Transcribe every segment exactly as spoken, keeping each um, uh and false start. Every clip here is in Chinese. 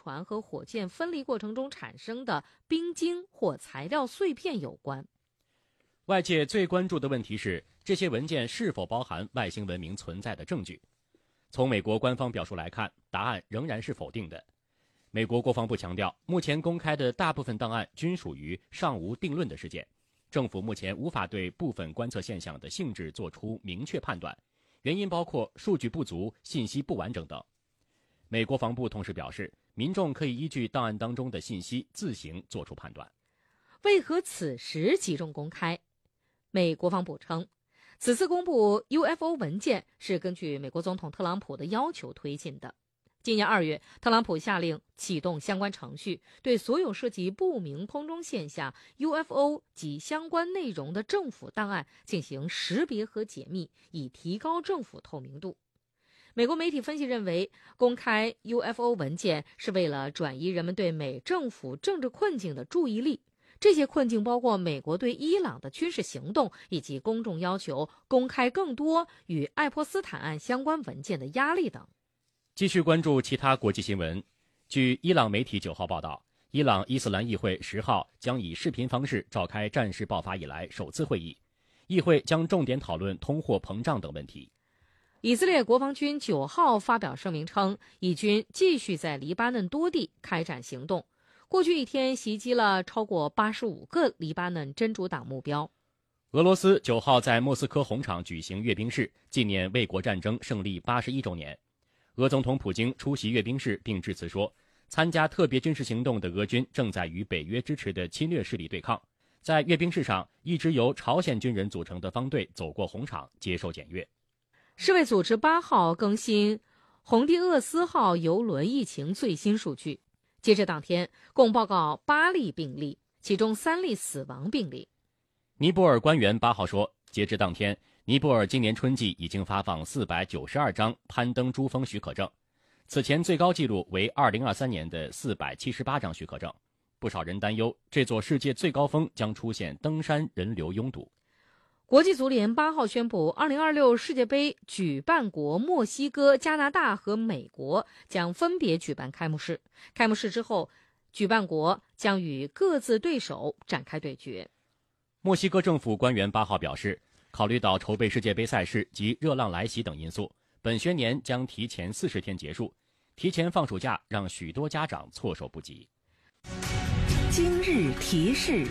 船和火箭分离过程中产生的冰晶或材料碎片有关。 外界最关注的问题是，这些文件是否包含外星文明存在的证据？从美国官方表述来看，答案仍然是否定的。美国国防部强调，目前公开的大部分档案均属于尚无定论的事件，政府目前无法对部分观测现象的性质做出明确判断，原因包括数据不足、信息不完整等。美国防部同时表示，民众可以依据档案当中的信息自行做出判断。 为何此时集中公开？美国防部称，此次公布 U F O 文件是根据美国总统特朗普的要求推进的。今年二月，特朗普下令启动相关程序，对所有涉及不明空中现象、U F O 及相关内容的政府档案进行识别和解密，以提高政府透明度。美国媒体分析认为，公开 U F O 文件是为了转移人们对美政府政治困境的注意力。这些困境包括美国对伊朗的军事行动，以及公众要求公开更多与爱泼斯坦案相关文件的压力等。 继续关注其他国际新闻。据伊朗媒体九号报道，伊朗伊斯兰议会十号将以视频方式召开战事爆发以来首次会议，议会将重点讨论通货膨胀等问题。 以色列国防军九号发表声明称，以军继续在黎巴嫩多地开展行动，过去一天袭击了超过八十五个黎巴嫩真主党目标。 俄罗斯九号在莫斯科红场举行阅兵式，纪念卫国战争胜利八十一周年。俄总统普京出席阅兵式并致辞说，参加特别军事行动的俄军正在与北约支持的侵略势力对抗。在阅兵式上，一支由朝鲜军人组成的方队走过红场接受检阅。 世卫组织八号更新洪迪厄斯号邮轮疫情最新数据，截至当天共报告八例病例，其中三例死亡病例。 尼泊尔官员八号说，截至当天，尼泊尔今年春季已经发放四百九十二张攀登珠峰许可证，此前最高纪录为二零二三年的四百七十八张许可证。不少人担忧这座世界最高峰将出现登山人流拥堵。 国际足联八号宣布，二零二六世界杯举办国墨西哥、加拿大和美国将分别举办开幕式。开幕式之后，举办国将与各自对手展开对决。 墨西哥政府官员八号表示，考虑到筹备世界杯赛事及热浪来袭等因素，本学年将提前四十天结束。提前放暑假让许多家长措手不及。 今日提示。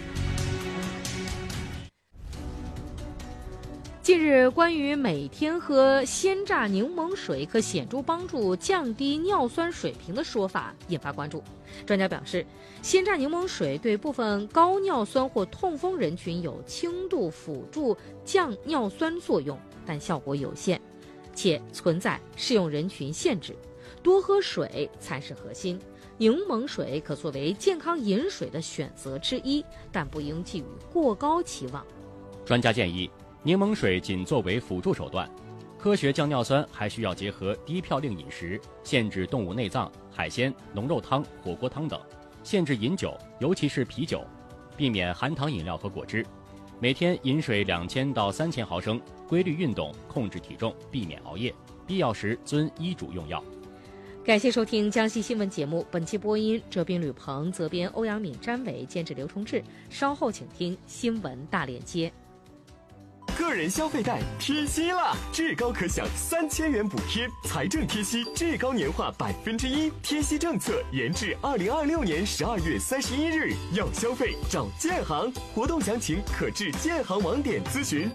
近日，关于每天喝鲜榨柠檬水可显著帮助降低尿酸水平的说法引发关注。专家表示，鲜榨柠檬水对部分高尿酸或痛风人群有轻度辅助降尿酸作用，但效果有限，且存在适用人群限制。多喝水才是核心。柠檬水可作为健康饮水的选择之一，但不应寄予过高期望。 专家建议，柠檬水仅作为辅助手段，科学降尿酸还需要结合低嘌呤饮食，限制动物内脏、海鲜、浓肉汤、火锅汤等，限制饮酒，尤其是啤酒，避免含糖饮料和果汁。每天饮水两千到三千毫升，规律运动，控制体重，避免熬夜，必要时遵医嘱用药。 感谢收听江西新闻节目，本期播音哲斌、吕鹏，责编欧阳敏、詹伟，监制刘崇志。稍后请听新闻大链接。 个人消费贷贴息啦！至高可享三千元补贴，财政贴息至高年化百分之一，贴息政策延至二零二六年十二月三十一日。要消费找建行，活动详情可至建行网点咨询。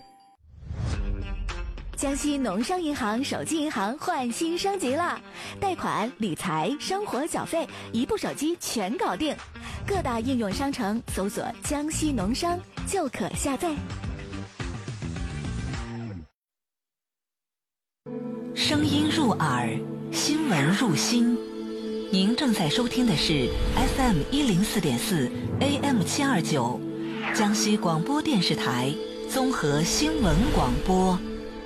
江西农商银行手机银行换新升级了，贷款、理财、生活缴费，一部手机全搞定。各大应用商城搜索“江西农商”就可下载。 声音入耳，新闻入心。您正在收听的是 F M 一零四点四 A M 七二九，江西广播电视台综合新闻广播。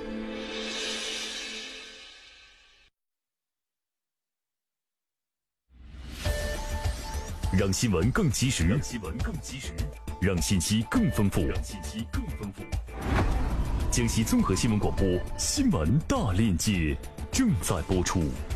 让新闻更及时，让新闻更及时，让信息更丰富，让信息更丰富。江西综合新闻广播新闻大链接正在播出。